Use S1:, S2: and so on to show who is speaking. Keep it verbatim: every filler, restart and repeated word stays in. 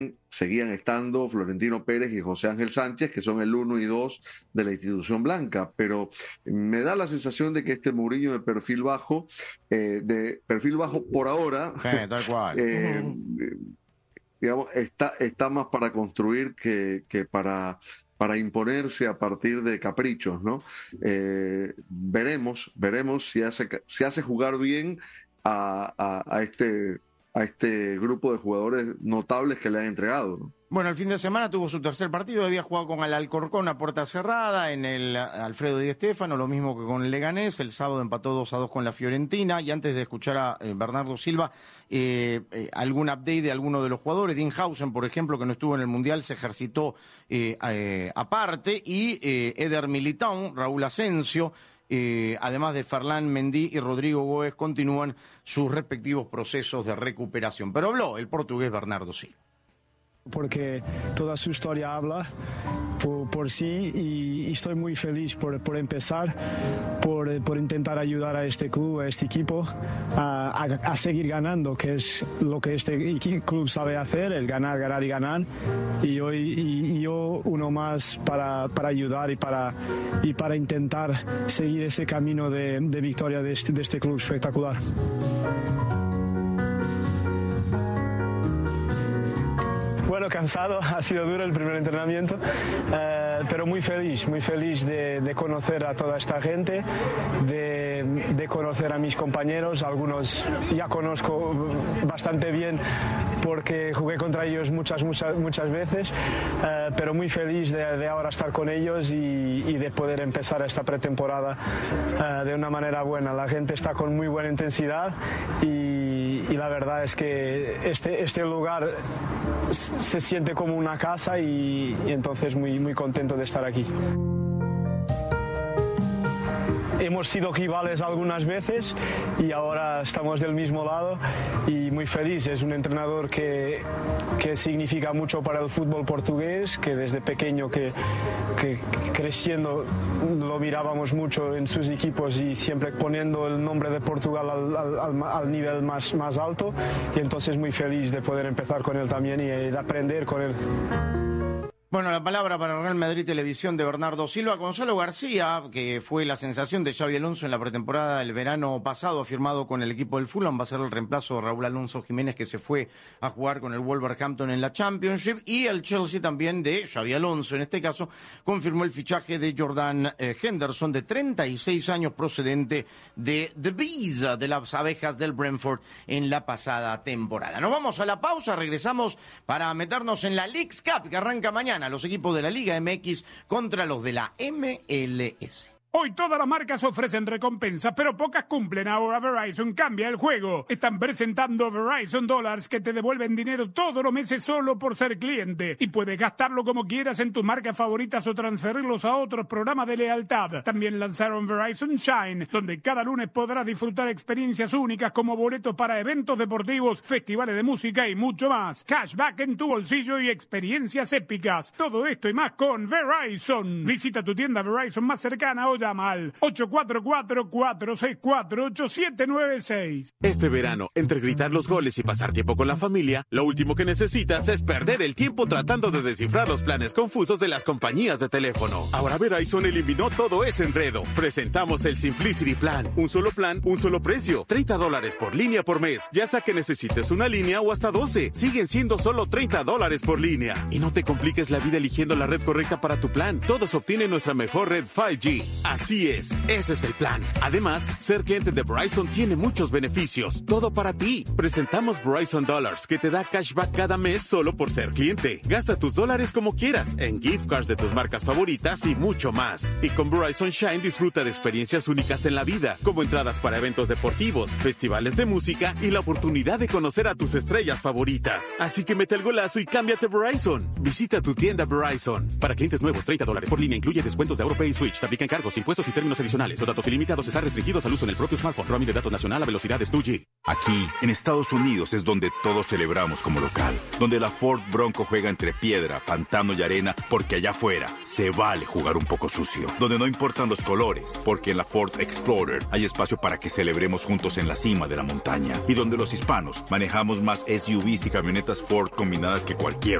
S1: seguían estando Florentino Pérez y José Ángel Sánchez, que son el uno y dos de la institución blanca, pero me da la sensación de que este Mourinho de perfil bajo, eh, de perfil bajo por ahora,
S2: sí, tal cual.
S1: eh, uh-huh. digamos, está, está más para construir que, que para... para imponerse a partir de caprichos, ¿no? Eh, veremos, veremos si hace, si hace jugar bien a, a, a, este, a este grupo de jugadores notables que le han entregado, ¿no?
S2: Bueno, el fin de semana tuvo su tercer partido, había jugado con el Alcorcón a puerta cerrada en el Alfredo Di Stéfano, lo mismo que con el Leganés, el sábado empató dos a dos con la Fiorentina, y antes de escuchar a eh, Bernardo Silva, eh, eh, algún update de alguno de los jugadores, Dinhausen, por ejemplo, que no estuvo en el Mundial, se ejercitó eh, eh, aparte, y eh, Eder Militão, Raúl Asensio, Eh, además de Ferland Mendy y Rodrigo Goes, continúan sus respectivos procesos de recuperación. Pero habló el portugués Bernardo Silva.
S3: Porque toda su historia habla por, por sí, y, y estoy muy feliz por, por empezar, por, por intentar ayudar a este club, a este equipo, a, a, a seguir ganando, que es lo que este club sabe hacer, es ganar, ganar y ganar. Y, hoy, y, y yo uno más para, para ayudar y para, y para intentar seguir ese camino de, de victoria de este, de este club espectacular. Bueno, cansado, ha sido duro el primer entrenamiento, eh, pero muy feliz, muy feliz de, de conocer a toda esta gente, de, de conocer a mis compañeros, algunos ya conozco bastante bien porque jugué contra ellos muchas, muchas, muchas veces, eh, pero muy feliz de, de ahora estar con ellos y, y de poder empezar esta pretemporada eh, de una manera buena. La gente está con muy buena intensidad y, y la verdad es que este, este lugar se siente como una casa y, y entonces muy, muy contento de estar aquí. Hemos sido rivales algunas veces y ahora estamos del mismo lado y muy feliz. Es un entrenador que, que significa mucho para el fútbol portugués, que desde pequeño que, que creciendo lo mirábamos mucho en sus equipos y siempre poniendo el nombre de Portugal al, al, al nivel más, más alto, y entonces muy feliz de poder empezar con él también y de aprender con él.
S2: Bueno, la palabra para Real Madrid Televisión de Bernardo Silva. Gonzalo García, que fue la sensación de Xabi Alonso en la pretemporada del verano pasado, ha firmado con el equipo del Fulham, va a ser el reemplazo de Raúl Alonso Jiménez, que se fue a jugar con el Wolverhampton en la Championship, y el Chelsea también de Xabi Alonso, en este caso, confirmó el fichaje de Jordan eh, Henderson, de treinta y seis años, procedente de The Bees, de las abejas del Brentford, en la pasada temporada. Nos vamos a la pausa, regresamos para meternos en la Leagues Cup, que arranca mañana. Los equipos de la Liga M X contra los de la M L S.
S4: Hoy todas las marcas ofrecen recompensas, pero pocas cumplen. Ahora Verizon cambia el juego. Están presentando Verizon Dollars, que te devuelven dinero todos los meses solo por ser cliente. Y puedes gastarlo como quieras en tus marcas favoritas o transferirlos a otros programas de lealtad. También lanzaron Verizon Shine, donde cada lunes podrás disfrutar experiencias únicas como boletos para eventos deportivos, festivales de música y mucho más. Cashback en tu bolsillo y experiencias épicas. Todo esto y más con Verizon. Visita tu tienda Verizon más cercana o llama al ocho cuatro cuatro, cuatro seis cuatro, ocho siete nueve seis.
S5: Este verano, entre gritar los goles y pasar tiempo con la familia, lo último que necesitas es perder el tiempo tratando de descifrar los planes confusos de las compañías de teléfono. Ahora Verizon eliminó todo ese enredo. Presentamos el Simplicity Plan. Un solo plan, un solo precio. treinta dólares por línea por mes. Ya sea que necesites una línea o hasta doce. Siguen siendo solo treinta dólares por línea. Y no te compliques la vida eligiendo la red correcta para tu plan. Todos obtienen nuestra mejor red cinco G. Así es, ese es el plan. Además, ser cliente de Verizon tiene muchos beneficios. Todo para ti. Presentamos Verizon Dollars, que te da cashback cada mes solo por ser cliente. Gasta tus dólares como quieras, en gift cards de tus marcas favoritas y mucho más. Y con Verizon Shine disfruta de experiencias únicas en la vida, como entradas para eventos deportivos, festivales de música y la oportunidad de conocer a tus estrellas favoritas. Así que mete el golazo y cámbiate a Verizon. Visita tu tienda Verizon. Para clientes nuevos, treinta dólares por línea, incluye descuentos de AuroPay y Switch. Te aplican cargos y impuestos y términos adicionales. Los datos ilimitados están restringidos al uso en el propio smartphone. Roaming de datos nacional a velocidades dos G.
S6: Aquí, en Estados Unidos, es donde todos celebramos como local. Donde la Ford Bronco juega entre piedra, pantano y arena, porque allá afuera se vale jugar un poco sucio. Donde no importan los colores, porque en la Ford Explorer hay espacio para que celebremos juntos en la cima de la montaña. Y donde los hispanos manejamos más S U Vs y camionetas Ford combinadas que cualquier